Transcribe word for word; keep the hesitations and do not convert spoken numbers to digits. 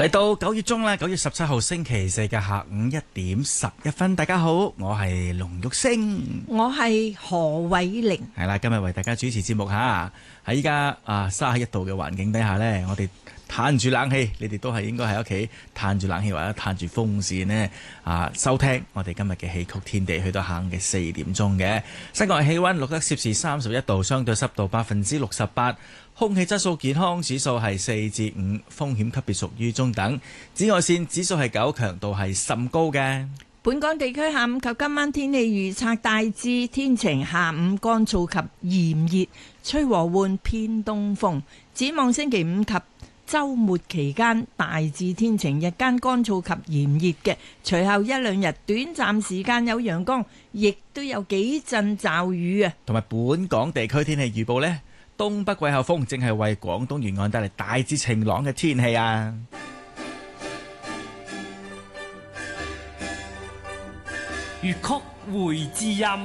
嚟到九月中啦，九月十七號星期四嘅下午一點十一分，大家好，我係龍玉星， 我係何偉玲， 係啦，今日為大家主持節目吓，喺依家啊三十一度嘅環境底下呢，我哋嘆住冷氣，你哋都係應該喺屋企嘆住冷氣或者嘆住風扇呢啊，收聽我哋今日嘅戲曲天地，去到下午嘅四點鐘嘅。室外氣溫錄得攝氏三十一度，相對濕度百分之六十八，空氣質素健康指數係四至五，風險級別屬於中等，紫外線指數係九，強度係甚高嘅。 本港地區下午及今晚天氣預測大致天晴，下午乾燥及炎熱，吹和緩偏東風。展望星期五及週末期間大致天晴，日間乾燥及炎熱嘅，隨後一兩日短暫時間有陽光，亦都有幾陣驟雨啊。 同埋本港地區天氣預報呢，東北季候風正係為廣東沿岸帶嚟大致晴朗嘅天氣啊。 粵曲會知音。